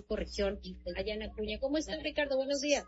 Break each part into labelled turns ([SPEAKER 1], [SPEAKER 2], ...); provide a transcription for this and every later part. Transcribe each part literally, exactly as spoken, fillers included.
[SPEAKER 1] corrección allá en Acuña. ¿Cómo estás, Ricardo? Buenos días.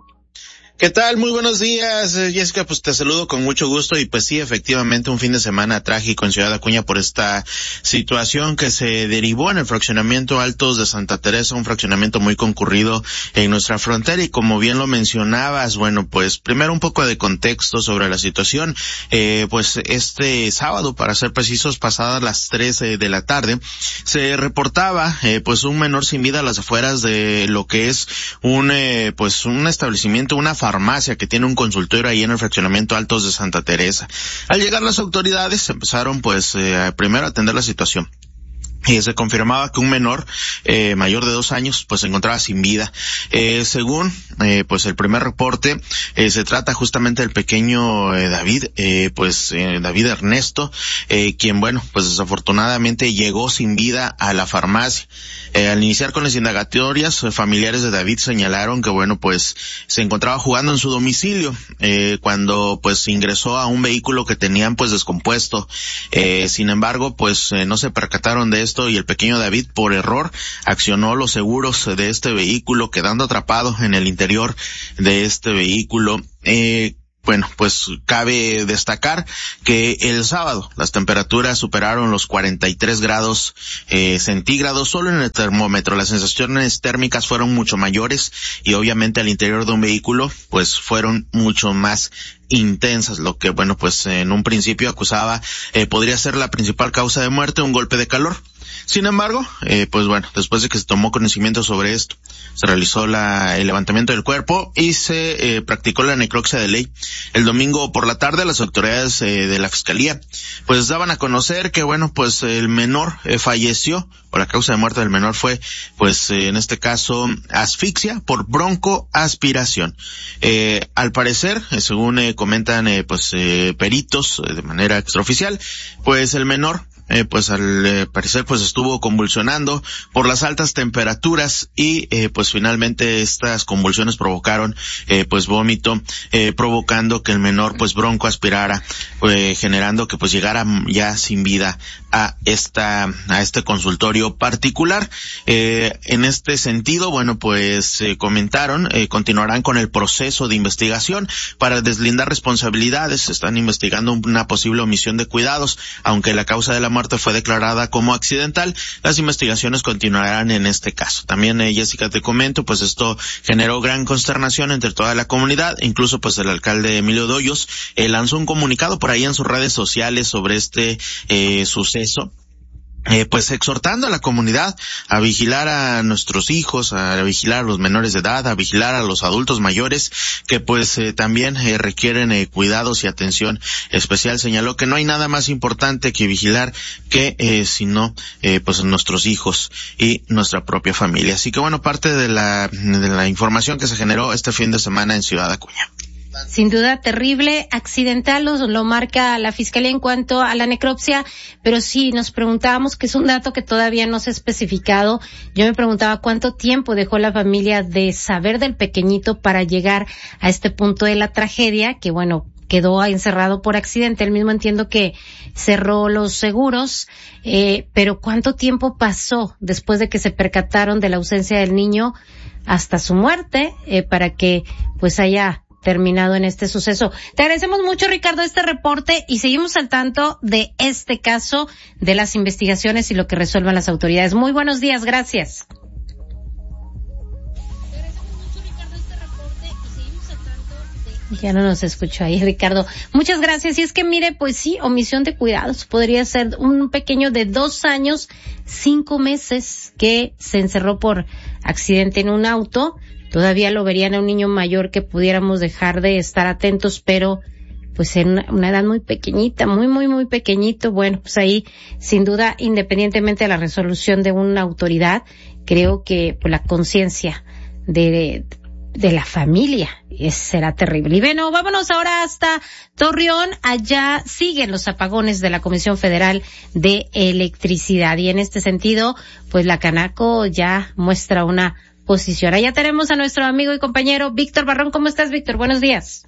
[SPEAKER 2] ¿Qué tal? Muy buenos días, Jessica, pues te saludo con mucho gusto y pues sí, efectivamente un fin de semana trágico en Ciudad Acuña por esta situación que se derivó en el fraccionamiento Altos de Santa Teresa, un fraccionamiento muy concurrido en nuestra frontera y como bien lo mencionabas, bueno, pues primero un poco de contexto sobre la situación, eh, pues este sábado, para ser precisos, pasadas las tres eh, de la tarde, se reportaba eh, pues un menor sin vida a las afueras de lo que es un eh, pues un establecimiento, una farmacia que tiene un consultorio ahí en el fraccionamiento Altos de Santa Teresa. Al llegar las autoridades empezaron pues eh, primero a atender la situación. Y se confirmaba que un menor eh, mayor de dos años pues se encontraba sin vida. Eh, según eh, pues el primer reporte, eh, se trata justamente del pequeño eh, David, eh, pues eh, David Ernesto, eh, quien bueno pues desafortunadamente llegó sin vida a la farmacia. Eh, al iniciar con las indagatorias, eh, familiares de David señalaron que bueno pues se encontraba jugando en su domicilio eh, cuando pues ingresó a un vehículo que tenían pues descompuesto. Eh, sin embargo pues eh, no se percataron de esto y el pequeño David por error accionó los seguros de este vehículo, quedando atrapado en el interior de este vehículo. Eh, Bueno, pues cabe destacar que el sábado las temperaturas superaron los cuarenta y tres grados eh, centígrados solo en el termómetro. Las sensaciones térmicas fueron mucho mayores y obviamente al interior de un vehículo pues fueron mucho más intensas, lo que bueno pues en un principio acusaba eh, podría ser la principal causa de muerte, un golpe de calor. Sin embargo, eh, pues bueno, después de que se tomó conocimiento sobre esto, se realizó la, el levantamiento del cuerpo y se eh, practicó la necropsia de ley. El domingo por la tarde las autoridades eh, de la fiscalía pues daban a conocer que bueno pues el menor eh, falleció, o la causa de muerte del menor fue pues eh, en este caso asfixia por broncoaspiración. Eh, al parecer, eh, según eh, comentan eh, pues eh, peritos eh, de manera extraoficial, pues el menor Eh, pues al eh, parecer pues estuvo convulsionando por las altas temperaturas y eh, pues finalmente estas convulsiones provocaron eh, pues vómito, eh, provocando que el menor pues bronco aspirara, eh, generando que pues llegara ya sin vida a esta a este consultorio particular. Eh, en este sentido, bueno pues eh, comentaron, eh, continuarán con el proceso de investigación para deslindar responsabilidades. Están investigando una posible omisión de cuidados, aunque la causa de la muerte fue declarada como accidental. Las investigaciones continuarán en este caso. También, eh, Jessica, te comento, pues esto generó gran consternación entre toda la comunidad. Incluso pues el alcalde Emilio Doyos eh, lanzó un comunicado por ahí en sus redes sociales sobre este eh, suceso. Eh, pues exhortando a la comunidad a vigilar a nuestros hijos, a vigilar a los menores de edad, a vigilar a los adultos mayores que pues eh, también eh, requieren eh, cuidados y atención especial. Señaló que no hay nada más importante que vigilar que eh, sino eh, pues nuestros hijos y nuestra propia familia. Así que bueno, parte de la de la información que se generó este fin de semana en Ciudad Acuña.
[SPEAKER 1] Sin duda terrible, accidental, lo, lo marca la Fiscalía en cuanto a la necropsia, pero sí, nos preguntábamos, que es un dato que todavía no se ha especificado, yo me preguntaba cuánto tiempo dejó la familia de saber del pequeñito para llegar a este punto de la tragedia, que bueno, quedó encerrado por accidente. Él mismo entiendo que cerró los seguros, eh, pero cuánto tiempo pasó después de que se percataron de la ausencia del niño hasta su muerte, eh, para que pues haya terminado en este suceso. Te agradecemos mucho, Ricardo, este reporte y seguimos al tanto de este caso, de las investigaciones y lo que resuelvan las autoridades. Muy buenos días, gracias. Ya no nos escuchó ahí, Ricardo. Muchas gracias. Y es que mire, pues sí, omisión de cuidados. Podría ser un pequeño de dos años, cinco meses, que se encerró por accidente en un auto. Todavía lo verían a un niño mayor que pudiéramos dejar de estar atentos, pero pues en una, una edad muy pequeñita, muy, muy, muy pequeñito. Bueno, pues ahí, sin duda, independientemente de la resolución de una autoridad, creo que pues, la conciencia de, de la familia es, será terrible. Y bueno, vámonos ahora hasta Torreón. Allá siguen los apagones de la Comisión Federal de Electricidad. Y en este sentido, pues la Canaco ya muestra una posición. Allá tenemos a nuestro amigo y compañero Víctor Barrón. ¿Cómo estás, Víctor? Buenos días.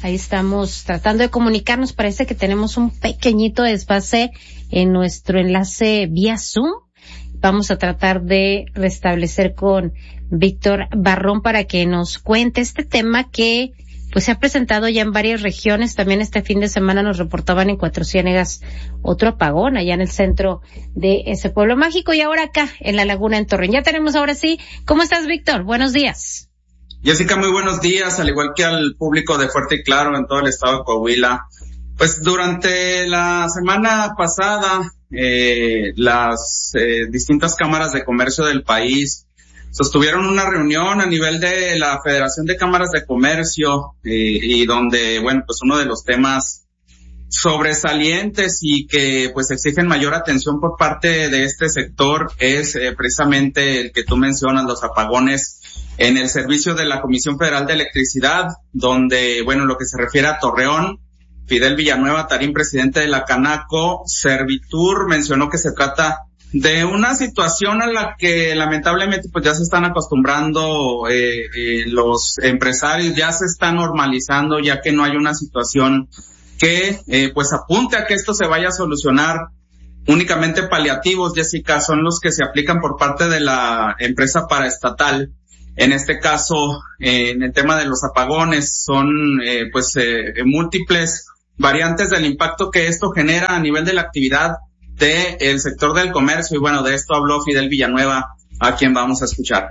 [SPEAKER 1] Ahí estamos tratando de comunicarnos. Parece que tenemos un pequeñito desfase en nuestro enlace vía Zoom. Vamos a tratar de restablecer con Víctor Barrón para que nos cuente este tema que pues se ha presentado ya en varias regiones. También este fin de semana nos reportaban en Cuatro Ciénegas otro apagón allá en el centro de ese pueblo mágico, y ahora acá en la Laguna, en Torreón. Ya tenemos ahora sí. ¿Cómo estás, Víctor? Buenos días.
[SPEAKER 3] Jessica, muy buenos días, al igual que al público de Fuerte y Claro en todo el estado de Coahuila. Pues durante la semana pasada, eh, las eh, distintas cámaras de comercio del país sostuvieron una reunión a nivel de la Federación de Cámaras de Comercio, eh, y donde, bueno, pues uno de los temas sobresalientes y que pues exigen mayor atención por parte de este sector es eh, precisamente el que tú mencionas, los apagones en el servicio de la Comisión Federal de Electricidad, donde, bueno, lo que se refiere a Torreón, Fidel Villanueva Tarín, presidente de la Canaco, Servitur, mencionó que se trata de una situación a la que lamentablemente pues ya se están acostumbrando eh, eh, los empresarios, ya se está normalizando, ya que no hay una situación que eh, pues apunte a que esto se vaya a solucionar. Únicamente paliativos, Jessica, son los que se aplican por parte de la empresa paraestatal. En este caso, eh, en el tema de los apagones, son eh, pues eh, múltiples variantes del impacto que esto genera a nivel de la actividad del sector del comercio, y bueno, de esto habló Fidel Villanueva, a quien vamos a escuchar.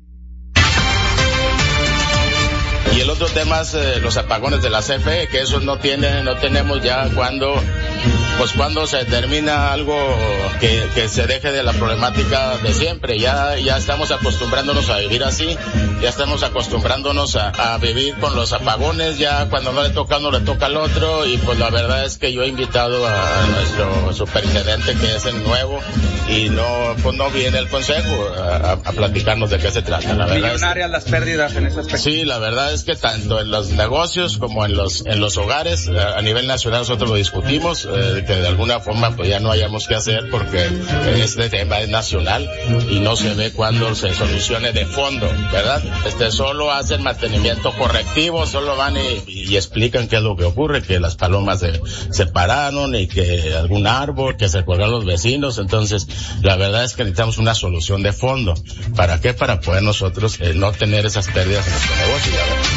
[SPEAKER 4] Y el otro tema es eh, los apagones de la C F E, que esos no tienen, no tenemos ya cuando, pues cuando se termina algo que, que se deje de la problemática de siempre. Ya, ya estamos acostumbrándonos a vivir así, ya estamos acostumbrándonos a, a vivir con los apagones, ya cuando no le toca a uno le toca al otro, y pues la verdad es que yo he invitado a nuestro superintendente, que es el nuevo, y no, pues no viene el consejo a, a platicarnos de qué se trata. La verdad
[SPEAKER 3] millonarias las pérdidas en ese aspecto.
[SPEAKER 4] Sí, la verdad es que tanto en los negocios como en los en los hogares, a nivel nacional nosotros lo discutimos, eh, que de alguna forma pues ya no hayamos que hacer porque este tema es nacional y no se ve cuándo se solucione de fondo, ¿verdad? Este solo hacen mantenimiento correctivo, solo van y, y explican qué es lo que ocurre, que las palomas se separaron y que algún árbol, que se colgaron los vecinos. Entonces la verdad es que necesitamos una solución de fondo. ¿Para qué? Para poder nosotros eh, no tener esas pérdidas en nuestro negocio.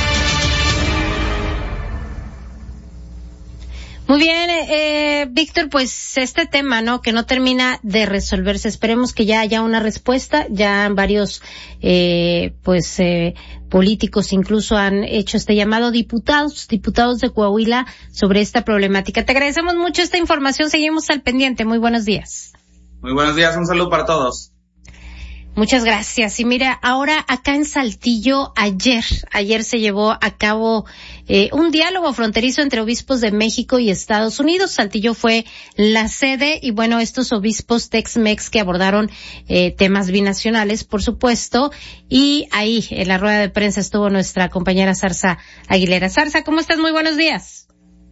[SPEAKER 1] Muy bien, eh, Víctor, pues este tema, ¿no? Que no termina de resolverse. Esperemos que ya haya una respuesta. Ya varios, eh, pues, eh, políticos incluso han hecho este llamado, diputados, diputados de Coahuila, sobre esta problemática. Te agradecemos mucho esta información. Seguimos al pendiente. Muy buenos días.
[SPEAKER 3] Muy buenos días. Un saludo para todos.
[SPEAKER 1] Muchas gracias. Y mira, ahora acá en Saltillo, ayer, ayer se llevó a cabo eh, un diálogo fronterizo entre obispos de México y Estados Unidos. Saltillo fue la sede, y bueno, estos obispos Tex-Mex que abordaron eh, temas binacionales, por supuesto, y ahí en la rueda de prensa estuvo nuestra compañera Zarza Aguilera. Zarza, ¿cómo estás? Muy buenos días.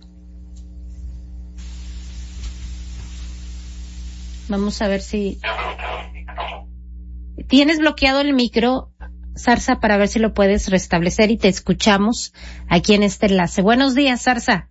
[SPEAKER 1] Vamos a ver si... Tienes bloqueado el micro, Zarza, para ver si lo puedes restablecer, y te escuchamos aquí en este enlace. Buenos días, Zarza.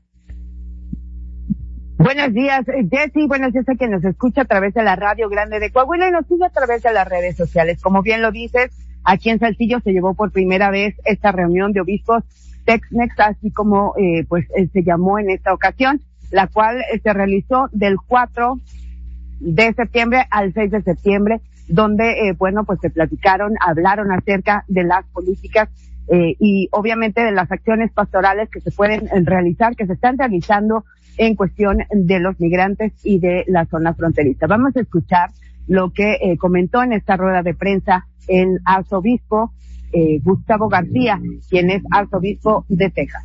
[SPEAKER 5] Buenos días, Jessy. Buenos días a quien nos escucha a través de la Radio Grande de Coahuila y nos sigue a través de las redes sociales. Como bien lo dices, aquí en Saltillo se llevó por primera vez esta reunión de obispos Tex-Mex, así como eh, pues eh, se llamó en esta ocasión, la cual eh, se realizó del cuatro de septiembre al seis de septiembre, donde, eh, bueno, pues se platicaron, hablaron acerca de las políticas eh, y obviamente de las acciones pastorales que se pueden realizar, que se están realizando en cuestión de los migrantes y de la zona fronteriza. Vamos a escuchar lo que eh, comentó en esta rueda de prensa el arzobispo eh, Gustavo García, quien es arzobispo de Texas.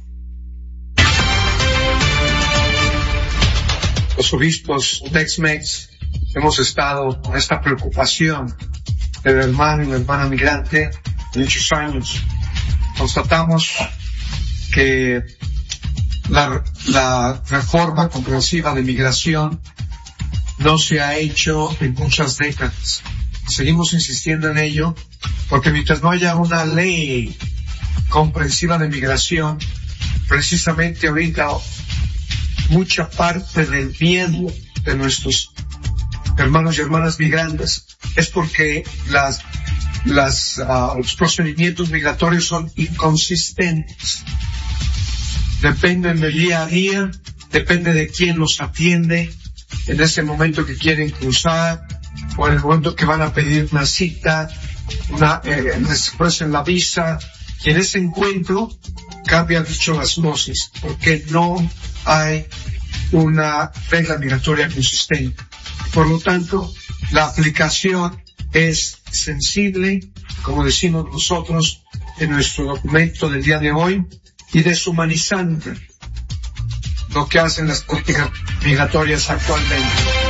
[SPEAKER 6] Los obispos Tex-Mex hemos estado con esta preocupación del hermano y la hermana migrante muchos años. Constatamos que la, la reforma comprensiva de migración no se ha hecho en muchas décadas. Seguimos insistiendo en ello porque mientras no haya una ley comprensiva de migración precisamente ahorita mucha parte del miedo de nuestros hermanos y hermanas migrantes es porque las, las, uh, los procedimientos migratorios son inconsistentes. Dependen del día a día, depende de quién los atiende en ese momento que quieren cruzar o en el momento que van a pedir una cita, una, eh, les ofrecen la visa, y en ese encuentro cambian mucho las dosis porque no hay una regla migratoria consistente. Por lo tanto, la aplicación es sensible, como decimos nosotros en nuestro documento del día de hoy, y deshumanizante lo que hacen las políticas migratorias actualmente.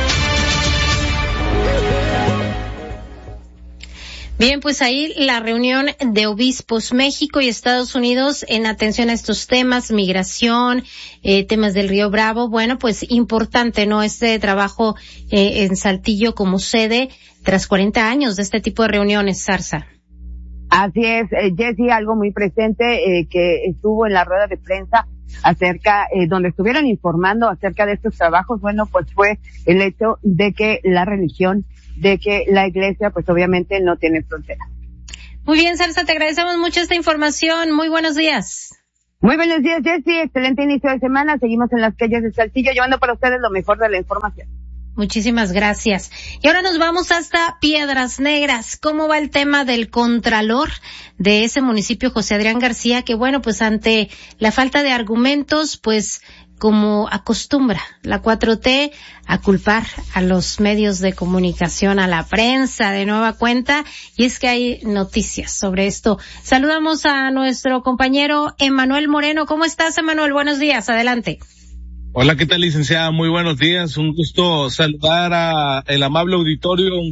[SPEAKER 1] Bien, pues ahí la reunión de obispos México y Estados Unidos en atención a estos temas, migración, eh, temas del Río Bravo. Bueno, pues importante, ¿no? Este trabajo eh, en Saltillo como sede tras cuarenta años de este tipo de reuniones, Zarza.
[SPEAKER 5] Así es, eh, Jessy, algo muy presente eh, que estuvo en la rueda de prensa acerca, eh, donde estuvieron informando acerca de estos trabajos, bueno, pues fue el hecho de que la religión, de que la iglesia, pues obviamente no tiene frontera.
[SPEAKER 1] Muy bien, Zarza, te agradecemos mucho esta información. Muy buenos días.
[SPEAKER 5] Muy buenos días, Jessy. Excelente inicio de semana. Seguimos en las calles de Saltillo llevando para ustedes lo mejor de la información.
[SPEAKER 1] Muchísimas gracias. Y ahora nos vamos hasta Piedras Negras. ¿Cómo va el tema del contralor de ese municipio, José Adrián García? Que bueno, pues ante la falta de argumentos, pues como acostumbra la cuatro T a culpar a los medios de comunicación, a la prensa de nueva cuenta, y es que hay noticias sobre esto. Saludamos a nuestro compañero Emanuel Moreno. ¿Cómo estás, Emanuel? Buenos días, adelante.
[SPEAKER 7] Hola, ¿qué tal, licenciada? Muy buenos días. Un gusto saludar a el amable auditorio.